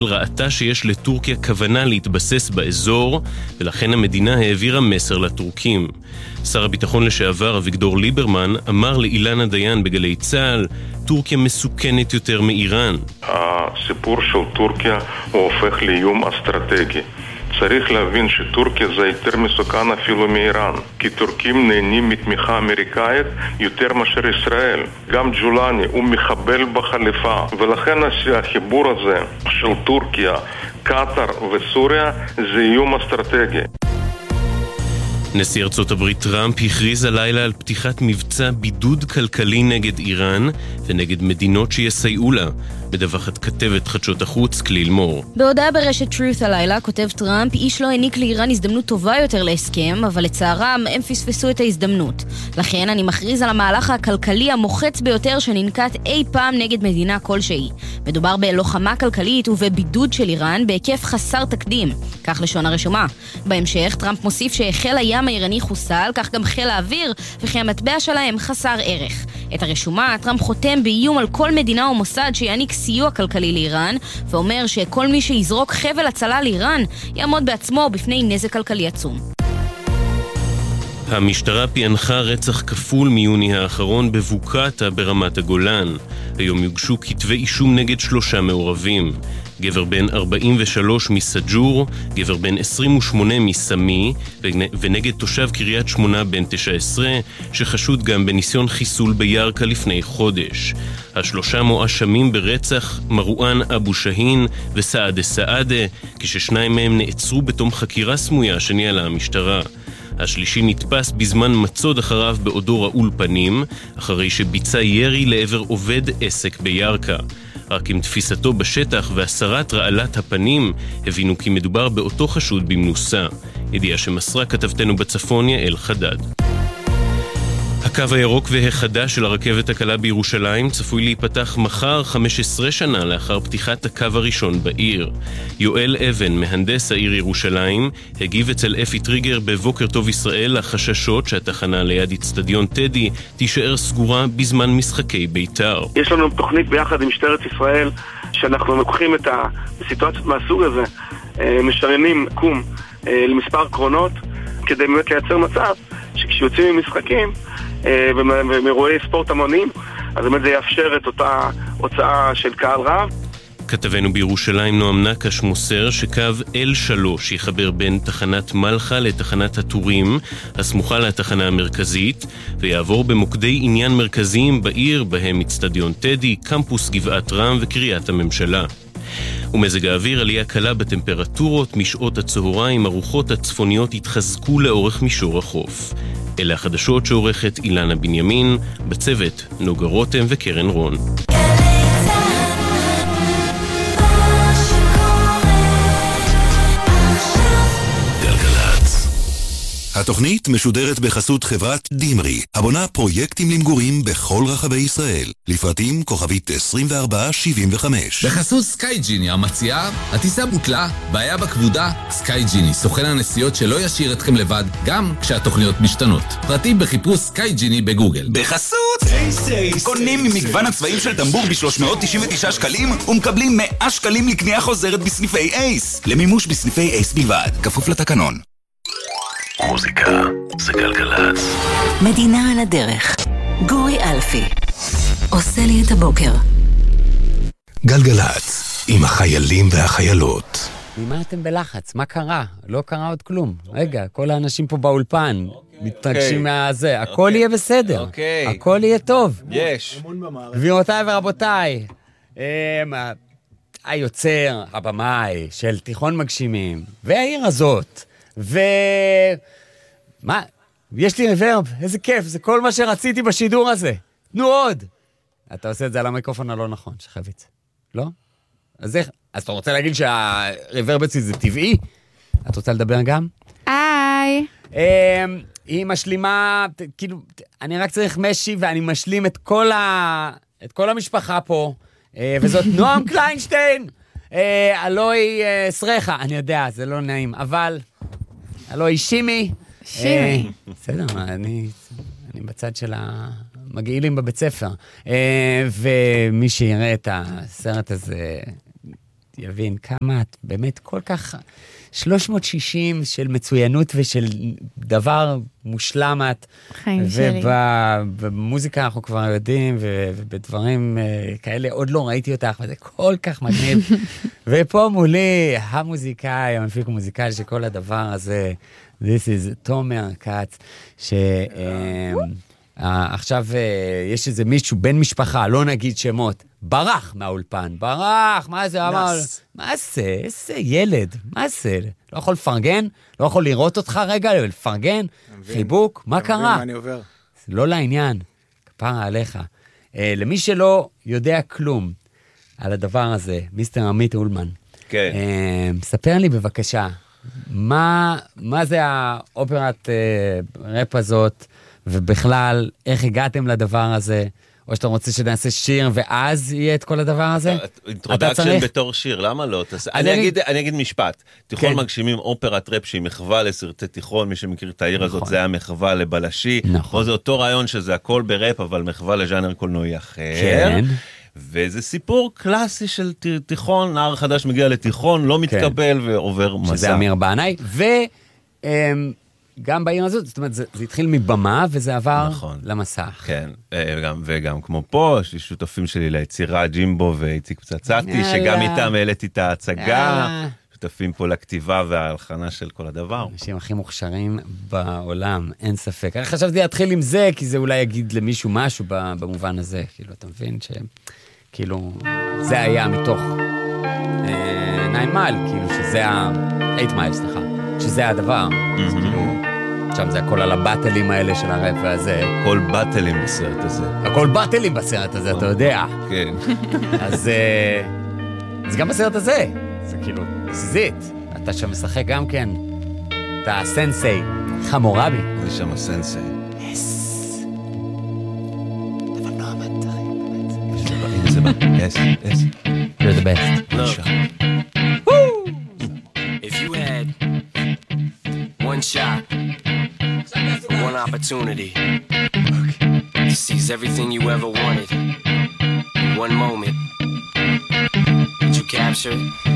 ראתה שיש לטורקיה כוונה להתבסס באזור, ולכן המדינה העבירה מסר לטורקים. שר הביטחון לשעבר אביגדור ליברמן אמר לאילנה דיין בגלי צה"ל, טורקיה מסוכנת יותר מאיראן. הסיפור של טורקיה הוא הופך לאיום אסטרטגי. צריך להבין שטורקיה זה יותר מסוכן אפילו מאיראן, כי טורקים נהנים מתמיכה אמריקאית יותר מאשר ישראל. גם ג'ולני הוא מחבל בחליפה, ולכן החיבור הזה של טורקיה, קטר וסוריה זה איום אסטרטגי. נשיא ארצות הברית טראמפ הכריז הלילה על פתיחת מבצע בידוד כלכלי נגד איראן ונגד מדינות שיסייעו לה. מדווחת כתבת חדשות החוץ כליל מור. בהודעה ברשת Truth הלילה כותב טראמפ, איש לא העניק לאיראן הזדמנות טובה יותר להסכם, אבל לצערם הם פספסו את ההזדמנות. לכן אני מכריז על המהלך הכלכלי המוחץ ביותר שננקט אי פעם נגד מדינה כלשהי. מדובר בלוחמה כלכלית ובבידוד של איראן בהיקף חסר תקדים. כך לשון הרשומה. בהמשך טראמפ מוסיף שחיל הים האיראני חוסל, כך גם חיל האוויר, וכי המטבע שלהם חסר ערך. את הרשומה טראמפ חותם באיום על כל מדינה או מוסד שיעניק סיוע כלכלי לאיראן, ואומר שכל מי שיזרוק חבל הצלה לאיראן יעמוד בעצמו בפני נזק כלכלי עצום. המשטרה פענחה רצח כפול מיוני האחרון בבוקעתה ברמת הגולן. היום יוגשו כתבי אישום נגד 3 מעורבים. גבר בן 43 מסג'ור, גבר בן 28 מסמי, ונגד תושב קריית שמונה בן 19, שחשוד גם בניסיון חיסול בירקה לפני חודש. 3 מואשמים ברצח מרואן אבו שהין וסעדה סעדה, כששניים מהם נעצרו בתום חקירה סמויה שניהלה המשטרה. השלישי נתפס בזמן מצוד אחריו בעודו רעול פנים, אחרי שביצע ירי לעבר עובד עסק בירקה. רק עם תפיסתו בשטח והסרת רעלת הפנים, הבינו כי מדובר באותו חשוד במנוסה. ידיעה שמסרה כתבתנו בצפון יעל חדד. הקו הירוק והחדש של הרכבת הקלה בירושלים צפוי להיפתח מחר 15 שנה לאחר פתיחת הקו הראשון בעיר. יואל אבן, מהנדס העיר ירושלים, הגיב אצל אפי טריגר בבוקר טוב ישראל לחששות שהתחנה ליד אצטדיון טדי תישאר סגורה בזמן משחקי בית"ר. יש לנו תוכנית ביחד עם משטרת ישראל שאנחנו לוקחים את הסיטואציות מהסוג הזה, משריינים קום למספר קרונות כדי באמת לייצר מצב שכשיוצאים ממשחקים ומאירועי ספורט המוניים, אז באמת זה יאפשר את אותה הוצאה של קהל רב. כתבנו בירושלים נועם נקש מוסר שקו L3 יחבר בין תחנת מלחה לתחנת הטורים, הסמוכה לתחנה המרכזית, ויעבור במוקדי עניין מרכזיים בעיר, בהם אצטדיון טדי, קמפוס גבעת רם וקריית הממשלה. ומזג האוויר, עלייה קלה בטמפרטורות, משעות הצהריים, הרוחות הצפוניות התחזקו לאורך מישור החוף. אלה החדשות שעורכת אילנה בנימין, בצוות נוגה רותם וקרן רון. התוכנית משודרת בחסות חברת דימרי, הבונה פרויקטים למגורים בכל רחבי ישראל. לפרטים כוכבית 2475. בחסות סקייג'יני המציעה, הטיסה בוטלה, בעיה בכבודה, סקייג'יני, סוכן הנסיעות שלא ישאיר אתכם לבד, גם כשהתוכניות משתנות. פרטים בחיפוש סקייג'יני בגוגל. בחסות קונים ממגוון הצבעים של טמבור ב-399 שקלים ומקבלים 100 שקלים לקנייה חוזרת בסניפי אייס. למימוש בסניפי אייס בלבד, כפוף לתקנון. מוזיקה זה גלגלצ. מדינה על הדרך. גורי אלפי עושה לי את הבוקר. גלגלצ עם החיילים והחיילות. ממה אתם בלחץ? מה קרה? לא קרה עוד כלום. רגע, כל האנשים פה באולפן מתרגשים מהזה. הכל יהיה בסדר. הכל יהיה טוב. יש. גבירותיי ורבותיי, היוצר, הבמאי של תיכון מגשימים, והעיר הזאת, מה? יש לי ריברב, איזה כיף, זה כל מה שרציתי בשידור הזה. תנו עוד. אתה עושה את זה על המיקרופון הלא נכון, שחביץ. לא? אז אתה רוצה להגיד שהריברב אצלי זה טבעי? את רוצה לדבר גם? היי. היא משלימה, כאילו, אני רק צריך משי ואני משלים את כל המשפחה פה, וזאת נועם קליינשטיין. אלוהי סרחה, אני יודע, זה לא נעים, אבל אלוהי שימי. שימי. בסדר, אני בצד של המגעילים בבית ספר. ומי שיראה את הסרט הזה יבין כמה את באמת כל כך 360 של מצוינות ושל דבר מושלם את. חיים שלי. ובמוזיקה אנחנו כבר יודעים, ובדברים כאלה עוד לא ראיתי אותך, וזה כל כך מגניב. ופה מולי המוזיקאי, המפיק המוזיקאי של כל הדבר הזה, This is תומר כץ, עכשיו יש איזה מישהו, בן משפחה, לא נגיד שמות, ברח מהאולפן, ברח, מה זה? מה זה? איזה ילד, מה זה? לא יכול לפרגן? לא יכול לראות אותך רגע, לפרגן? חיבוק? מה קרה? מה אני עובר? זה לא לעניין, כפרה עליך. למי שלא יודע כלום על הדבר הזה, מיסטר עמית אולמן, כן. ספר לי בבקשה, מה זה האופרת רפ הזאת, ובכלל, איך הגעתם לדבר הזה, או שאתה רוצה שנעשה שיר, ואז יהיה את כל הדבר הזה? אינטרודקשן בתור שיר, למה לא? אני אגיד משפט. תיכון מגשימים אופרת רפ שהיא מחווה לסרטי תיכון, מי שמכיר את העיר הזאת, זה היה מחווה לבלשי, או זה אותו רעיון שזה הכל ברפ, אבל מחווה לז'אנר קולנועי אחר. כן. וזה סיפור קלאסי של תיכון, נער חדש מגיע לתיכון, לא מתקבל ועובר מסע. שזה אמיר בעיניי, גם בעיר הזאת, זאת אומרת, זה התחיל מבמה, וזה עבר למסך. כן, וגם כמו פה, יש לי שותפים שלי ליצירה, ג'ימבו ואיציק פצצתי, שגם איתם העליתי את ההצגה, שותפים פה לכתיבה וההלחנה של כל הדבר. אנשים הכי מוכשרים בעולם, אין ספק. אני חשבתי להתחיל עם זה, כי זה אולי יגיד למישהו משהו במובן הזה, כאילו, אתה מבין שכאילו, זה היה מתוך 9 מייל, כאילו, שזה 8 מייל, סליחה. שזה הדבר, אז כאילו, שם זה הכל על הבטלים האלה של הרפ והזה. הכל בטלים בסרט הזה. הכל בטלים בסרט הזה, אתה יודע. כן. אז גם בסרט הזה, זה כאילו, זית. אתה שם משחק גם כן, אתה הסנסי, חמורבי. אני שם הסנסי. יס. אבל לא עמדת, זה בא, יס. You're the best. If you had one shot, one opportunity to seize everything you ever wanted in one moment, did you capture it?